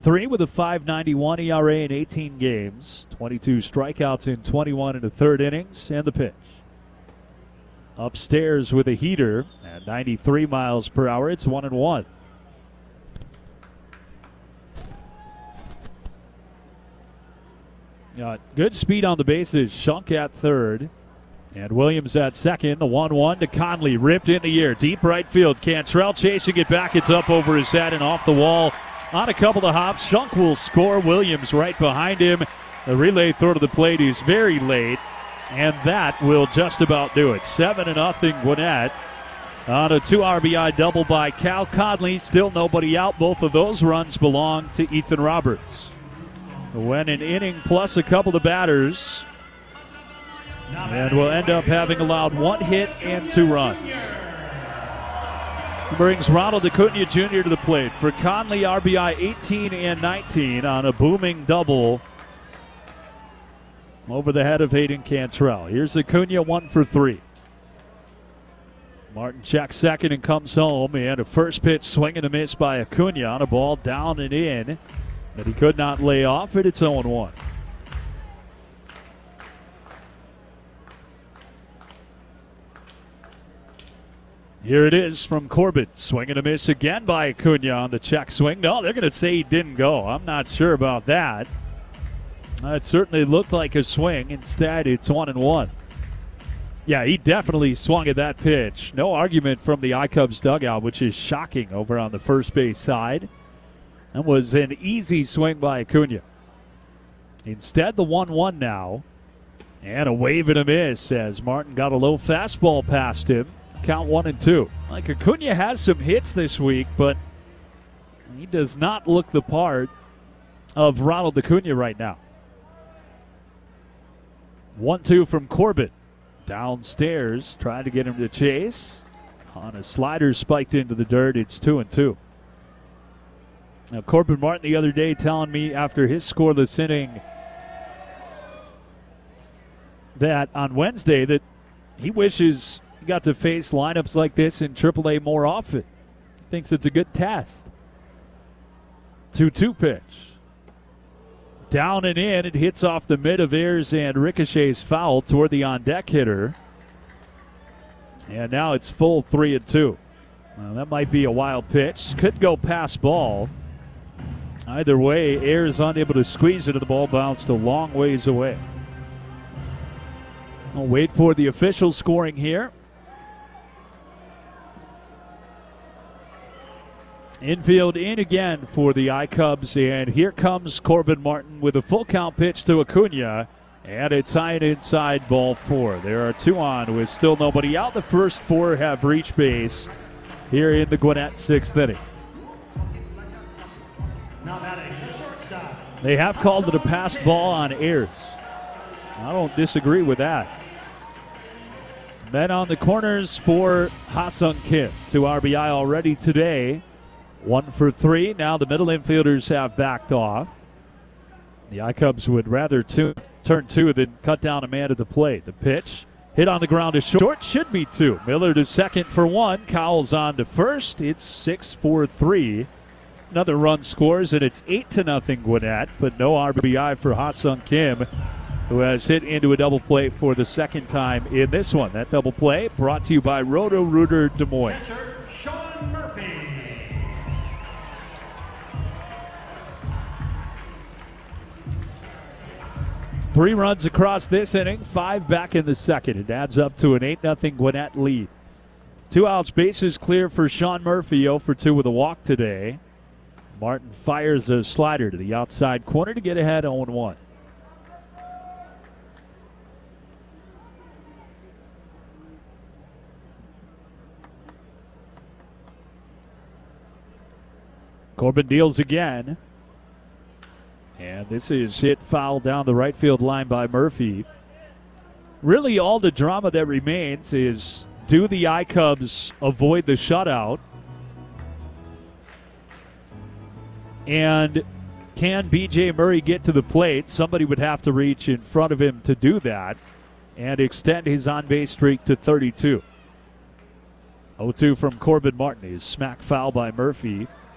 3 with a 5.91 ERA in 18 games. 22 strikeouts in 21 in the third innings. And the pitch. Upstairs with a heater at 93 miles per hour. It's 1-1. Got good speed on the bases. Shunk at third. And Williams at second. The 1-1 to Conley. Ripped in the air. Deep right field. Cantrell chasing it back. It's up over his head and off the wall. On a couple of hops. Shunk will score. Williams right behind him. The relay throw to the plate is very late. And that will just about do it. 7-0 Gwinnett on a 2 RBI double by Cal Conley. Still nobody out. Both of those runs belong to Ethan Roberts. When an inning plus a couple of batters. And will end up having allowed 1 hit and 2 runs. Brings Ronald Acuna Jr. to the plate for Conley. RBI 18 and 19 on a booming double over the head of Hayden Cantrell. Here's Acuna, 1 for 3. Martin checks second and comes home. And a first pitch swing and a miss by Acuna on a ball down and in that he could not lay off it. It's 0-1. Here it is from Corbin. Swing and a miss again by Acuna on the check swing. No, they're going to say he didn't go. I'm not sure about that. It certainly looked like a swing. Instead, it's 1-1. Yeah, he definitely swung at that pitch. No argument from the iCubs dugout, which is shocking over on the first base side. That was an easy swing by Acuna. Instead, the 1-1 now. And a wave and a miss as Martin got a low fastball past him. Count 1-2. Like Acuna has some hits this week, but he does not look the part of Ronald Acuna right now. 1-2 from Corbin. Downstairs, trying to get him to chase. On a slider spiked into the dirt, it's 2-2. Now, Corbin Martin the other day telling me after his scoreless inning that on Wednesday that he wishes he got to face lineups like this in AAA more often. He thinks it's a good test. 2-2 pitch. Down and in. It hits off the mid of Ayers and ricochets foul toward the on-deck hitter. And now it's full 3-2. Well, that might be a wild pitch. Could go past ball. Either way, Ayers unable to squeeze it, and the ball bounced a long ways away. We'll wait for the official scoring here. Infield in again for the iCubs, and here comes Corbin Martin with a full count pitch to Acuna, and it's high and inside, ball 4. There are 2 on with still nobody out. The first 4 have reached base here in the Gwinnett 6th inning. They have called it a passed ball on Ayers. I don't disagree with that. Men on the corners for Ha-Seong Kim. 2 RBI already today. 1 for 3. Now the middle infielders have backed off. The iCubs would rather turn 2 than cut down a man at the plate. The pitch hit on the ground is short. Should be 2. Miller to second for 1. Cowles on to first. It's 6-4-3. Another run scores, and it's 8-0 Gwinnett, but no RBI for Ha-Seong Kim, who has hit into a double play for the second time in this one. That double play brought to you by Roto-Rooter Des Moines. Sean Murphy. Three runs across this inning, 5 back in the second. It adds up to an 8-0 Gwinnett lead. 2 outs, bases clear for Sean Murphy, 0 for 2 with a walk today. Martin fires a slider to the outside corner to get ahead 0-1. Corbin deals again. And this is hit foul down the right field line by Murphy. Really all the drama that remains is, do the iCubs avoid the shutout? And can B.J. Murray get to the plate? Somebody would have to reach in front of him to do that and extend his on-base streak to 32. 0-2 from Corbin Martin. His smack foul by Murphy